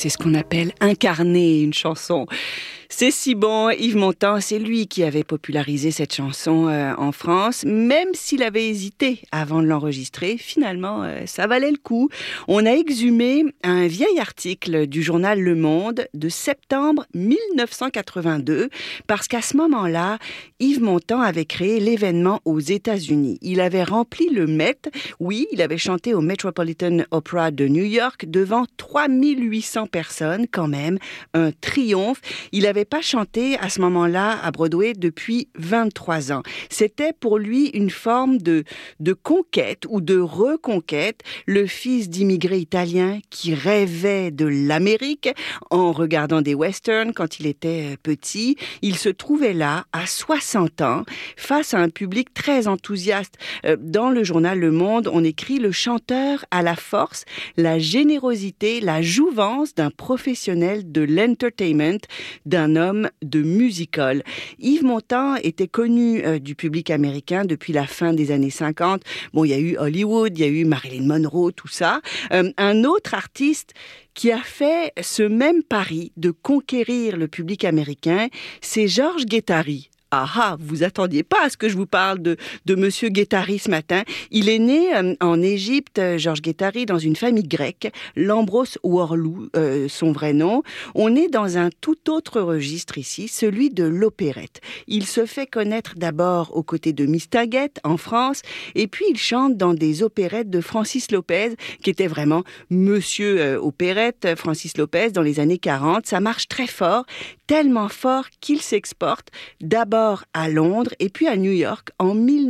c'est ce qu'on appelle incarner une chanson. C'est si bon, Yves Montand, c'est lui qui avait popularisé cette chanson en France, même s'il avait hésité avant de l'enregistrer. Finalement, ça valait le coup. On a exhumé un vieil article du journal Le Monde de septembre 1982, parce qu'à ce moment-là, Yves Montand avait créé l'événement aux États-Unis. Il avait rempli le Met. Oui, il avait chanté au Metropolitan Opera de New York devant 3800 personnes quand même. Un triomphe. Il n'avait pas chanté à ce moment-là à Broadway depuis 23 ans. C'était pour lui une forme de conquête ou de reconquête. Le fils d'immigrés italiens qui rêvait de l'Amérique en regardant des westerns quand il était petit. Il se trouvait là, à 60 ans, face à un public très enthousiaste. Dans le journal Le Monde, on écrit « Le chanteur a la force, la générosité, la jouvence d'un professionnel de l'entertainment, d'un homme de musical ». Yves Montand était connu du public américain depuis la fin des années 50. Bon, il y a eu Hollywood, il y a eu Marilyn Monroe, tout ça. Un autre artiste qui a fait ce même pari de conquérir le public américain, c'est Georges Guettari. Ah, vous attendiez pas à ce que je vous parle de Monsieur Guettari ce matin. Il est né en Égypte, Georges Guettari, dans une famille grecque, Lambros Worlou, son vrai nom. On est dans un tout autre registre ici, celui de l'opérette. Il se fait connaître d'abord aux côtés de Mistinguett en France, et puis il chante dans des opérettes de Francis Lopez, qui était vraiment Monsieur Opérette, Francis Lopez, dans les années 40. Ça marche très fort, tellement fort qu'il s'exporte d'abord à Londres et puis à New York en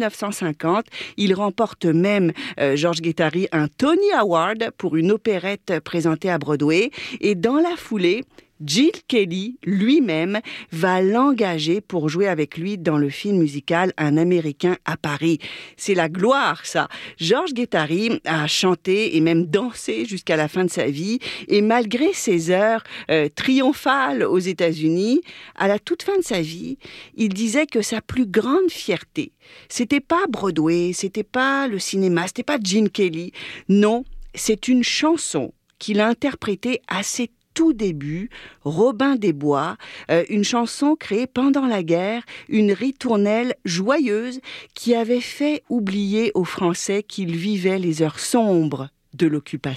1950. Il remporte même, Georges Guettari, un Tony Award pour une opérette présentée à Broadway. Et dans la foulée, Gene Kelly, lui-même, va l'engager pour jouer avec lui dans le film musical Un Américain à Paris. C'est la gloire, ça. Georges Guettari a chanté et même dansé jusqu'à la fin de sa vie. Et malgré ses heures triomphales aux États-Unis, à la toute fin de sa vie, il disait que sa plus grande fierté, c'était pas Broadway, c'était pas le cinéma, c'était pas Gene Kelly. Non, c'est une chanson qu'il a interprétée à ses tout début, Robin des Bois, une chanson créée pendant la guerre, une ritournelle joyeuse qui avait fait oublier aux Français qu'ils vivaient les heures sombres de l'occupation.